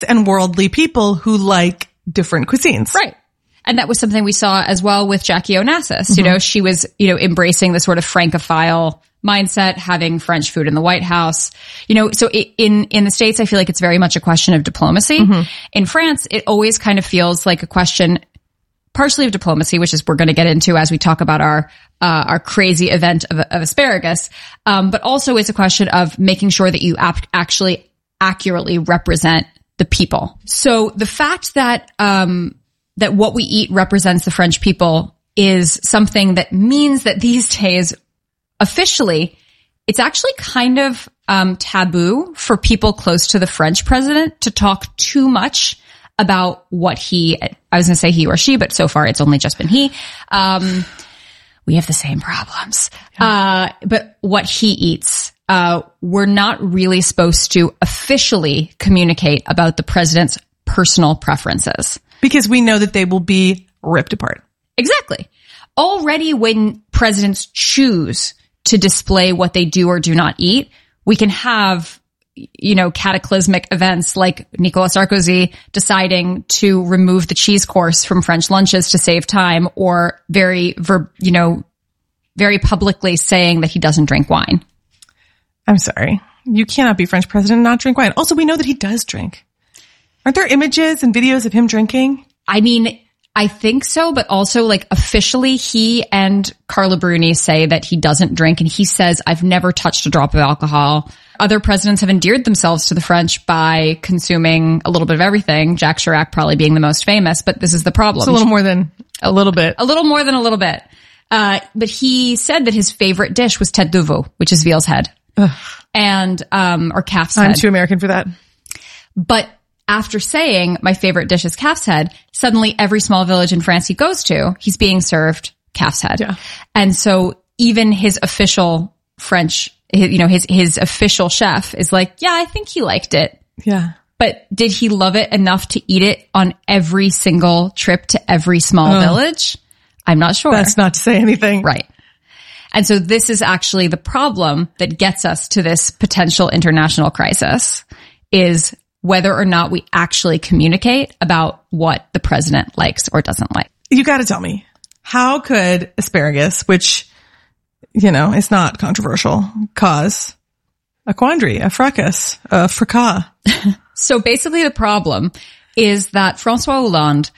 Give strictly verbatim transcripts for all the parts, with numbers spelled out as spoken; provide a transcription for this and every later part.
and worldly people who like different cuisines. Right. And that was something we saw as well with Jackie Onassis. Mm-hmm. You know, she was, you know, embracing the sort of Francophile mindset, having French food in the White House. You know, so it, in, in the States, I feel like it's very much a question of diplomacy. Mm-hmm. In France, it always kind of feels like a question partially of diplomacy, which is we're going to get into as we talk about our, uh, our crazy event of, of asparagus. Um, but also it's a question of making sure that you ap- actually accurately represent the people. So the fact that, um, that what we eat represents the French people is something that means that these days, officially, it's actually kind of um, taboo for people close to the French president to talk too much about what he, I was going to say he or she, but so far it's only just been he. Um, we have the same problems. Yeah. Uh, but what he eats, uh, we're not really supposed to officially communicate about the president's personal preferences. Because we know that they will be ripped apart. Exactly. Already when presidents choose to display what they do or do not eat, we can have, you know, cataclysmic events like Nicolas Sarkozy deciding to remove the cheese course from French lunches to save time, or very, ver- you know, very publicly saying that he doesn't drink wine. I'm sorry. You cannot be French president and not drink wine. Also, we know that he does drink. Aren't there images and videos of him drinking? I mean, I think so, but also like officially he and Carla Bruni say that he doesn't drink, and he says, I've never touched a drop of alcohol. Other presidents have endeared themselves to the French by consuming a little bit of everything, Jacques Chirac probably being the most famous, but this is the problem. It's a little more than a little bit. A little more than a little bit. Uh, but he said that his favorite dish was tête de veau, which is veal's head. Ugh. And, um, or calf's head. I'm too American for that. But after saying my favorite dish is calf's head, suddenly every small village in France he goes to, he's being served calf's head. Yeah. And so even his official French, you know, his, his official chef is like, yeah, I think he liked it. Yeah. But did he love it enough to eat it on every single trip to every small oh. village? I'm not sure. That's not to say anything. Right. And so this is actually the problem that gets us to this potential international crisis, is whether or not we actually communicate about what the president likes or doesn't like. You got to tell me, how could asparagus, which, you know, is not controversial, cause a quandary, a fracas, a fracas? So basically the problem is that François Hollande,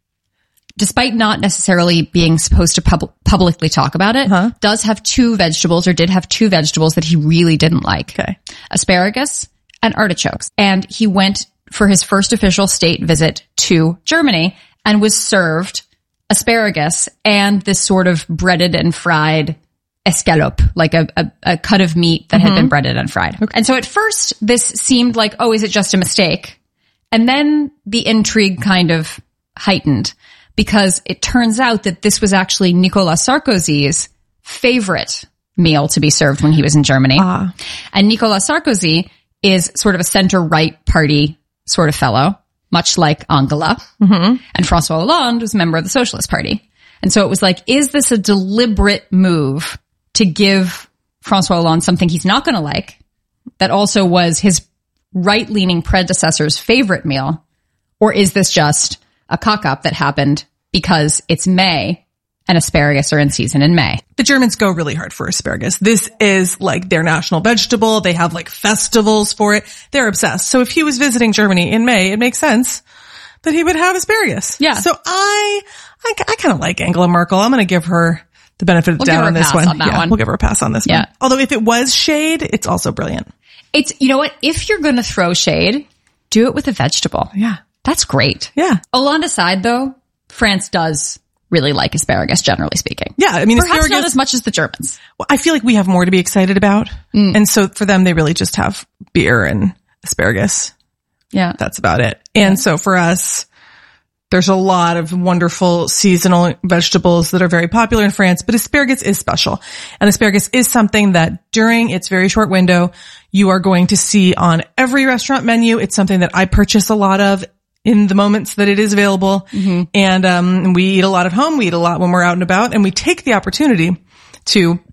despite not necessarily being supposed to pub- publicly talk about it, huh? does have two vegetables, or did have two vegetables that he really didn't like. Okay. Asparagus and artichokes. And he went for his first official state visit to Germany and was served asparagus and this sort of breaded and fried escalope, like a, a, a cut of meat that mm-hmm. had been breaded and fried. Okay. And so at first this seemed like, oh, is it just a mistake? And then the intrigue kind of heightened, because it turns out that this was actually Nicolas Sarkozy's favorite meal to be served when he was in Germany. Ah. And Nicolas Sarkozy is sort of a center-right party sort of fellow, much like Angela. Mm-hmm. And François Hollande was a member of the Socialist Party. And so it was like, is this a deliberate move to give François Hollande something he's not going to like, that also was his right-leaning predecessor's favorite meal? Or is this just a cock-up that happened because it's May and asparagus are in season in May? The Germans go really hard for asparagus. This is like their national vegetable. They have like festivals for it. They're obsessed. So if he was visiting Germany in May, it makes sense that he would have asparagus. Yeah. So I, I, I kind of like Angela Merkel. I'm going to give her the benefit of the we'll doubt on this one. On that yeah, one. We'll give her a pass on this yeah. one. Although if it was shade, it's also brilliant. It's, you know what? If you're going to throw shade, do it with a vegetable. Yeah. That's great. Yeah. Hollande aside, though, France does really like asparagus, generally speaking. Yeah, I mean, perhaps asparagus, not as much as the Germans. Well, I feel like we have more to be excited about. Mm. And so for them, they really just have beer and asparagus. Yeah. That's about it. And yeah. so for us, there's a lot of wonderful seasonal vegetables that are very popular in France, but asparagus is special. And asparagus is something that during its very short window, you are going to see on every restaurant menu. It's something that I purchase a lot of in the moments that it is available. Mm-hmm. And, um, we eat a lot at home. We eat a lot when we're out and about, and we take the opportunity to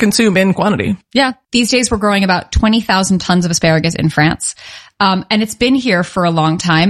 consume in quantity. Yeah. These days we're growing about twenty thousand tons of asparagus in France. Um, and it's been here for a long time.